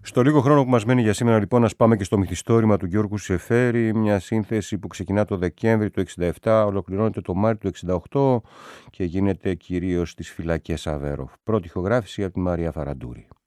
Στο λίγο χρόνο που μας μένει για σήμερα, λοιπόν, ας πάμε και στο μυθιστόρημα του Γιώργου Σεφέρη, μια σύνθεση που ξεκινά το Δεκέμβρη του 1967, ολοκληρώνεται το Μάρτιο του 1968 και γίνεται κυρίως στις φυλακές Αβέροφ. Πρώτη ηχογράφηση από τη Μαρία Φαραντούρη.